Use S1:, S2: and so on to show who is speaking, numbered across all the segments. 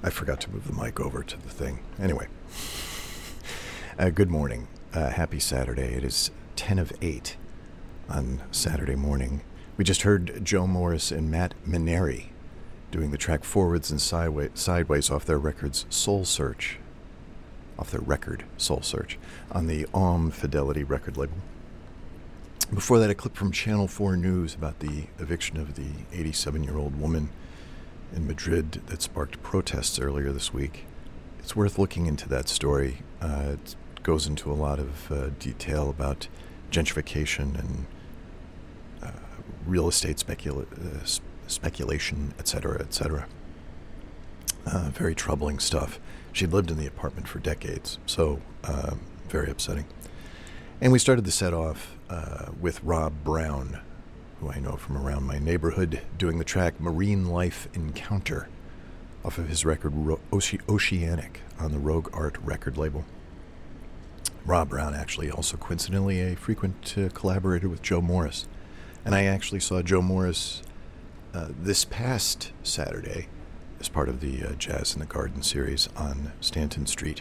S1: I forgot to move the mic over to the thing. Anyway, good morning. Happy Saturday. It is 10 of 8 on Saturday morning. We just heard Joe Morris and Matt Maneri doing the track Forwards and Sideways off their records Soul Search. Off their record Soul Search on the Fidelity record label. Before that, a clip from Channel 4 News about the eviction of the 87-year-old woman in Madrid that sparked protests earlier this week. It's worth looking into that story. It goes into a lot of detail about gentrification and real estate speculation, etc., etc. Very troubling stuff. She'd lived in the apartment for decades, so very upsetting. And we started the set off with Rob Brown, who I know from around my neighborhood, doing the track Marine Life Encounter off of his record Oceanic on the Rogue Art record label. Rob Brown actually also coincidentally a frequent collaborator with Joe Morris. And I actually saw Joe Morris this past Saturday as part of the Jazz in the Garden series on Stanton Street.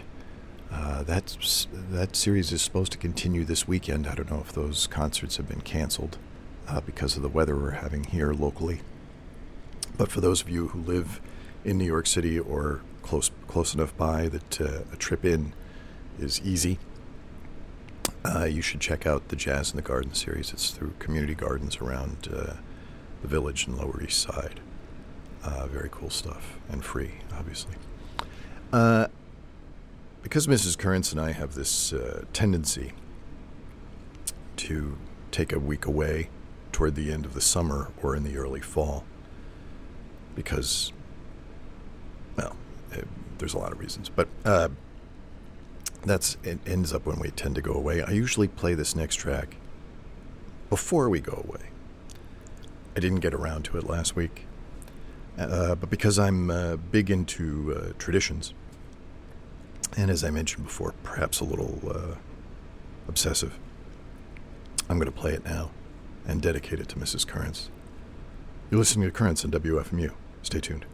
S1: That series is supposed to continue this weekend. I don't know if those concerts have been canceled because of the weather we're having here locally. But for those of you who live in New York City or close enough by that a trip in is easy, you should check out the Jazz in the Garden series. It's through community gardens around the village and Lower East Side. Very cool stuff, and free, obviously. Because Mrs. Currents and I have this tendency to take a week away toward the end of the summer or in the early fall, because, well, there's a lot of reasons, but it ends up when we tend to go away. I usually play this next track before we go away. I didn't get around to it last week, but because I'm big into traditions, and as I mentioned before, perhaps a little obsessive, I'm going to play it now and dedicate it to Mrs. Currents. You're listening to Currents on WFMU. Stay tuned.